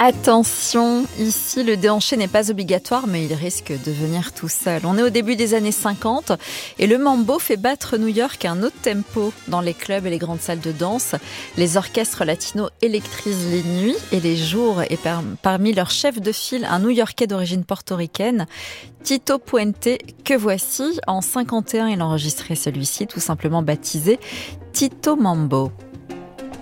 Attention, ici le déhanché n'est pas obligatoire mais il risque de venir tout seul. On est au début des années 50 et le mambo fait battre New York à un autre tempo dans les clubs et les grandes salles de danse. Les orchestres latinos électrisent les nuits et les jours et parmi leurs chefs de file un New-Yorkais d'origine portoricaine, Tito Puente, que voici. En 51, il enregistrait celui-ci tout simplement baptisé Tito Mambo.